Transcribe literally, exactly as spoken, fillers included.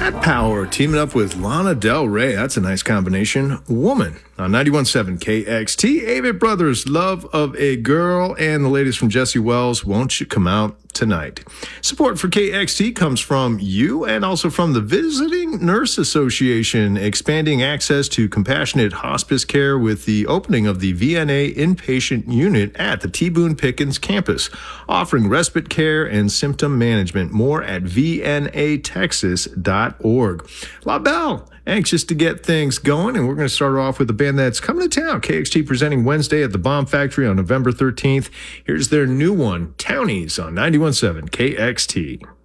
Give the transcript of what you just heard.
Cat Power teaming up with Lana Del Rey. That's a nice combination. Woman on ninety-one point seven K X T. Avett Brothers, Love of a Girl, and the latest from Jesse Wells, Won't You Come Out Tonight. Support for K X T comes from you and also from the Visiting Nurse Association, expanding access to compassionate hospice care with the opening of the V N A inpatient unit at the T. Boone Pickens campus, offering respite care and symptom management. More at v n a texas dot org. La Belle, anxious to get things going, and we're going to start off with a band that's coming to town. K X T presenting Wednesday at the Bomb Factory on November thirteenth. Here's their new one, Townies, on ninety-one point seven K X T.